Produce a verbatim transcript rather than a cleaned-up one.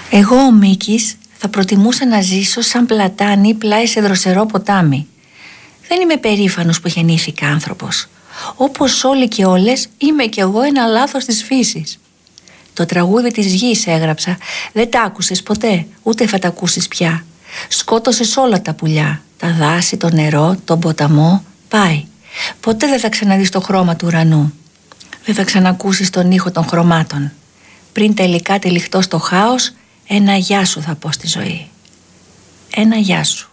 Εγώ ο Μίκης θα προτιμούσα να ζήσω σαν πλατάνη πλάι σε δροσερό ποτάμι. Δεν είμαι περήφανος που γεννήθηκα άνθρωπος. Όπως όλοι και όλες είμαι κι εγώ ένα λάθος της φύσης. Το τραγούδι της γης έγραψα. Δεν τα άκουσες ποτέ, ούτε θα τα ακούσεις πια. Σκότωσες όλα τα πουλιά, τα δάση, το νερό, τον ποταμό. Πάει. Ποτέ δεν θα ξαναδείς το χρώμα του ουρανού. Δεν θα ξανακούσεις τον ήχο των χρωμάτων. Πριν τελικά τυλιχτώ στο χάος, ένα γεια σου θα πω στη ζωή. Ένα γεια σου.